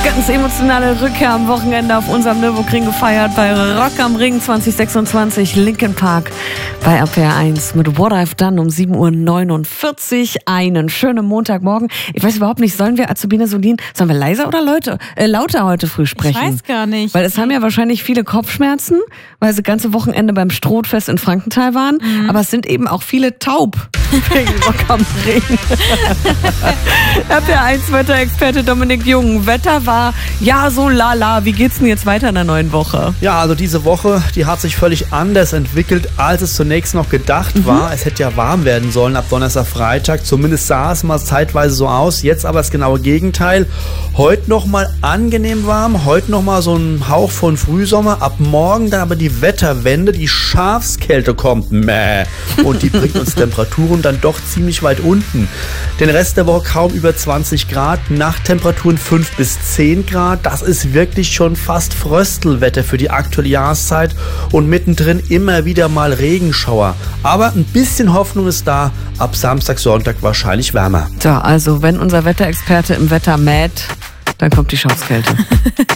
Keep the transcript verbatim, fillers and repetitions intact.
Ganz emotionale Rückkehr am Wochenende auf unserem Nürburgring gefeiert bei Rock am Ring zwanzig sechsundzwanzig, Linkin Park bei R P R eins mit What I've Done um sieben Uhr neunundvierzig. Einen schönen Montagmorgen. Ich weiß überhaupt nicht, sollen wir Azubine Solin, sollen wir leiser oder Leute, äh, lauter heute früh sprechen? Ich weiß gar nicht. Weil es haben ja wahrscheinlich viele Kopfschmerzen, weil sie ganze Wochenende beim Strohfest in Frankenthal waren. Mhm. Aber es sind eben auch viele taub wegen Rock am Ring. R P R eins Wetterexperte Dominik Jung. Wetter war ja so lala. Wie geht's denn jetzt weiter in der neuen Woche? Ja, also diese Woche, die hat sich völlig anders entwickelt, als es zunächst noch gedacht mhm. war. Es hätte ja warm werden sollen ab Donnerstag, Freitag. Zumindest sah es mal zeitweise so aus. Jetzt aber das genaue Gegenteil. Heute noch mal angenehm warm. Heute noch mal so ein Hauch von Frühsommer. Ab morgen dann aber die Wetterwende. Die Schafskälte kommt. Mäh. Und die bringt uns Temperaturen dann doch ziemlich weit unten. Den Rest der Woche kaum über zwanzig Grad. Nachttemperaturen fünf bis zehn Grad. Das ist wirklich schon fast Fröstelwetter für die aktuelle Jahreszeit. Und mittendrin immer wieder mal Regenschauer. Aber ein bisschen Hoffnung ist da. Ab Samstag, Sonntag wahrscheinlich wärmer. So, also wenn unser Wetterexperte im Wetter mäht, dann kommt die Schafskälte.